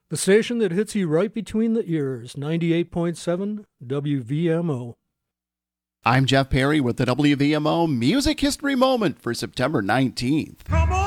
The station that hits you right between the ears, 98.7 WVMO. I'm Jeff Perry with the WVMO Music History Moment for September 19th. Come on!